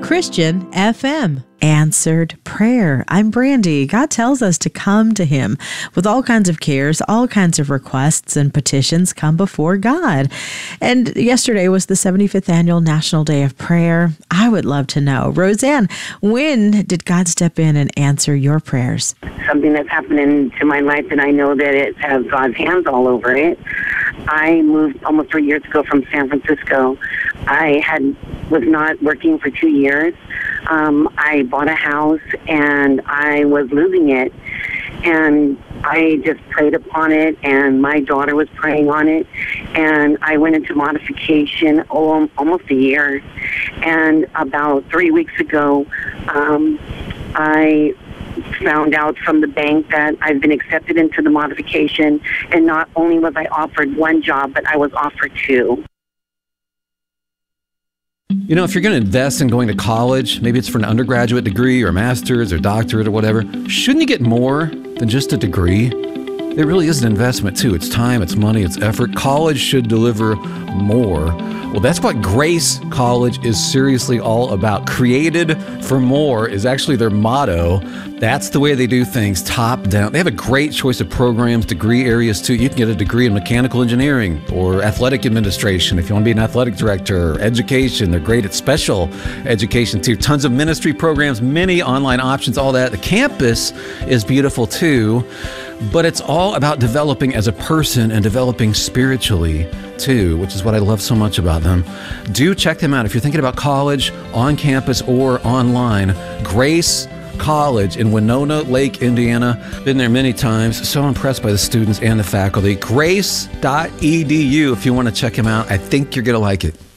Christian FM. Answered prayer. I'm Brandy. God tells us to come to Him with all kinds of cares, all kinds of requests and petitions come before God. And yesterday was the 75th Annual National Day of Prayer. I would love to know, Roseanne, when did God step in and answer your prayers? Something that's happened into my life, and I know that it has God's hands all over it. I moved almost 3 years ago from San Francisco. I was not working for 2 years. I bought a house, and I was losing it. And I just prayed upon it, and my daughter was praying on it. And I went into modification almost a year. And about 3 weeks ago, I found out from the bank that I've been accepted into the modification, and not only was I offered one job, but I was offered two. You know, if you're going to invest in going to college, maybe it's for an undergraduate degree or master's or doctorate or whatever, shouldn't you get more than just a degree? It really is an investment too. It's time, it's money, it's effort. College should deliver more. Well, that's what Grace College is seriously all about. Created for more is actually their motto. That's the way they do things, top down. They have a great choice of programs, degree areas too. You can get a degree in mechanical engineering or athletic administration if you want to be an athletic director, or education. They're great at special education too. Tons of ministry programs, many online options, all that. The campus is beautiful too. But it's all about developing as a person and developing spiritually too, which is what I love so much about them. Do check them out if you're thinking about college, on campus or online. Grace College in Winona Lake, Indiana. Been there many times. So impressed by the students and the faculty. Grace.edu if you want to check them out. I think you're going to like it.